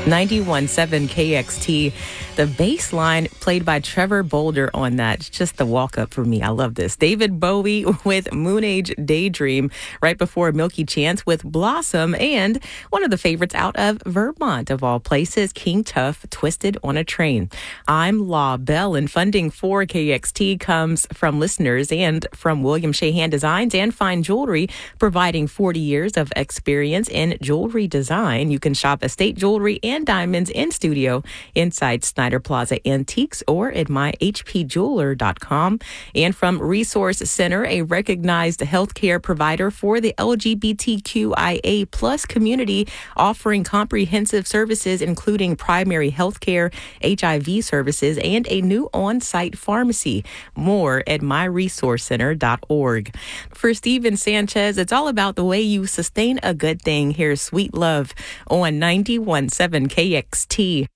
91.7 KXT. The bass line played by Trevor Bolder on that. It's just the walk up for me. I love this. David Bowie with Moon Age Daydream right before Milky Chance with Blossom, and one of the favorites out of Vermont of all places, King Tuff, Twisted on a Train. I'm La Belle, and funding for KXT comes from listeners and from William Shahan Designs and Fine Jewelry, providing 40 years of experience in jewelry design. You can shop estate jewelry and diamonds in studio inside Snyder Plaza Antiques or at myhpjeweler.com. And from Resource Center, a recognized healthcare provider for the LGBTQIA plus community, offering comprehensive services including primary healthcare, HIV services, and a new on-site pharmacy. More at myresourcecenter.org. For Steven Sanchez, it's all about the way you sustain a good thing. Here's Sweet Love on 91.7 KXT.